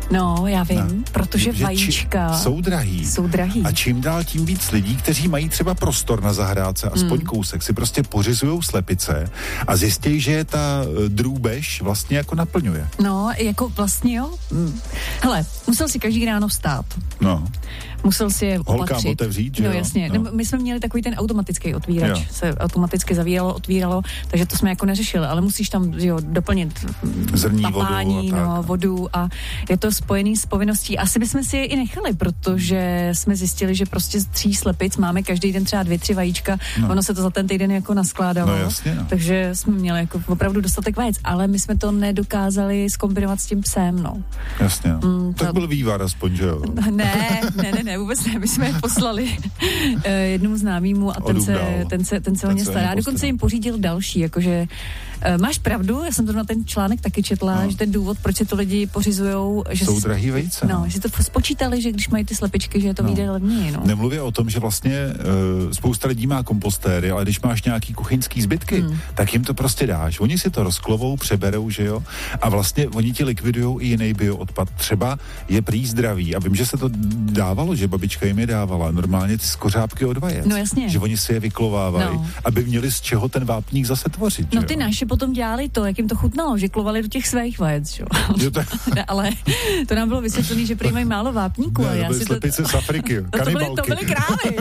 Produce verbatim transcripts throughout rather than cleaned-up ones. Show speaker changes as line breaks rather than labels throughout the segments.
No, já vím, no. protože
že
vajíčka
či, jsou drahý.
Jsou drahý.
A čím dál tím víc lidí, kteří mají třeba prostor na zahrádce, aspoň hmm. kousek, si prostě pořizujou slepice a zjistí, že je ta drůbež vlastně jako naplňuje.
No, jako vlastně jo. Hmm. Hele, musel si každý ráno vstát.
No.
Musel si je opatřit.
Holkám otevřít, že
no,
jo?
jasně.
No.
My jsme měli takový ten automatický otvírač.
Jo.
Se automaticky zavíralo, otvíralo, takže to jsme jako neřešili, ale musíš tam, jo, doplnit
zrní,
papání,
vodu a
no, vodu a je to spojený s povinností. Asi bychom si je i nechali, protože jsme zjistili, že prostě z tří slepic máme každý den třeba dvě, tři vajíčka. No. Ono se to za ten týden jako naskládalo.
No, jasně, no.
Takže jsme měli jako opravdu dostatek vajec, ale my jsme to nedokázali zkombinovat s tím psem, no.
Jasně. No.
Mm,
tak
to...
byl vývar aspoň, že jo?
Ne, ne, ne, ne, vůbec ne. My jsme je poslali uh, jednomu známýmu a ten se, ten se, ten se o ně stará. Dokonce jim pořídil další, jakože uh, máš pravdu, já jsem to na ten článek taky četla, no. že ten důvod, proč se to lidi pořizujou, že
jsou drahý vejce.
No, že to spočítali, že když mají ty slepičky, že je to
no.
vyjde levněji, no.
Nemluvě o tom, že vlastně uh, spousta lidí má kompostéry, ale když máš nějaký kuchyňský zbytky, hmm. tak jim to prostě dáš. Oni si to rozklovou, přeberou, že jo? A vlastně oni ti likvidujou i jiný bioodpad. Třeba je prý zdravý. A vím, že se to dávalo, že babička jim je dávala. Normálně ty skořápky od vajec.
No jasně.
Že oni si je vyklovávají,
no.
aby měli z čeho ten vápník zase tvořit.
No
že
ty
jo?
naše potom dělali to, jak jim to chutnalo, že klovali do těch svých vajec, že jo? Ne, ale to nám bylo vysvětlené, že prý mají málo vápníků.
Ne,
a já
to byly
si
slepice
to...
z Afriky,
to, to, byly, to byly krávy.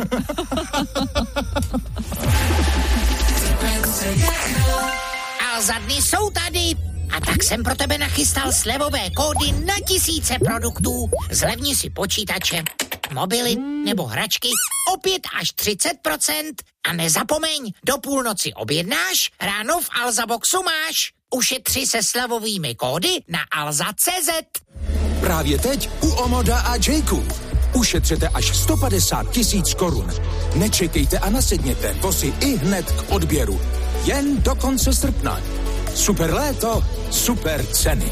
A za dny jsou tady. A tak jsem pro tebe nachystal slevové kódy na tisíce produktů. Zlevni si počítače, mobily nebo hračky o pět až třicet procent. A nezapomeň, do půlnoci objednáš, ráno v Alzaboxu máš. Ušetři se slevovými kódy na alza tečka cé zet.
Právě teď u Omoda a Jayku. Ušetřete až sto padesát tisíc korun. Nečekejte a nasedněte, vozy i hned k odběru. Jen do konce srpna. Super léto, super ceny.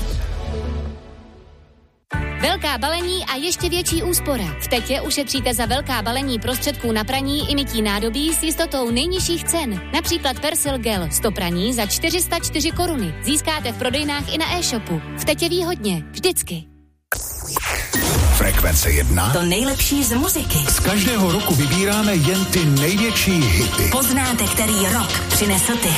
Velká balení a ještě větší úspora. V Tetě ušetříte za velká balení prostředků na praní i mytí nádobí s jistotou nejnižších cen. Například Persil Gel sto praní za čtyři sta čtyři koruny. Získáte v prodejnách i na e-shopu. V Tetě výhodně. Vždycky.
Frekvence jedna.
To nejlepší z muziky.
Z každého roku vybíráme jen ty největší hity.
Poznáte, který rok přinesl ty